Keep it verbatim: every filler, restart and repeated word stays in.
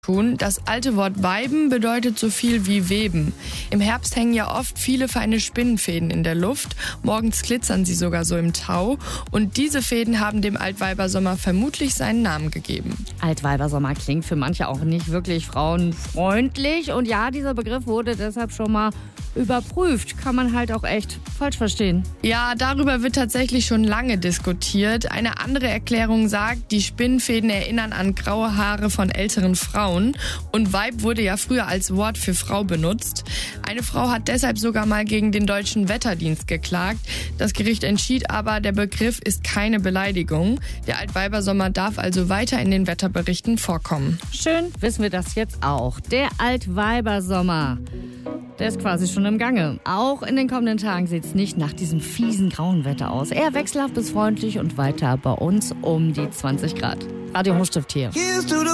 tun. Das alte Wort weiben bedeutet so viel wie weben. Im Herbst hängen ja oft viele feine Spinnenfäden in der Luft. Morgens glitzern sie sogar so im Tau. Und diese Fäden haben dem Altweibersommer vermutlich seinen Namen gegeben. Altweibersommer klingt für manche auch nicht wirklich frauenfreundlich. Und ja, dieser Begriff wurde deshalb schon mal überprüft. Kann man halt auch echt falsch verstehen. Ja, darüber wird tatsächlich schon lange diskutiert. Eine andere Erklärung sagt, die Spinnenfäden erinnern an graue Haare von älteren Frauen. Und Weib wurde ja früher als Wort für Frau benutzt. Eine Frau hat deshalb sogar mal gegen den Deutschen Wetterdienst geklagt. Das Gericht entschied aber, der Begriff ist keine Beleidigung. Der Altweibersommer darf also weiter in den Wetterberichten vorkommen. Schön, wissen wir das jetzt auch. Der Altweibersommer, der ist quasi schon im Gange. Auch in den kommenden Tagen sieht es nicht nach diesem fiesen grauen Wetter aus. Eher wechselhaft bis freundlich und weiter bei uns um die zwanzig Grad. Radio Hochstift hier.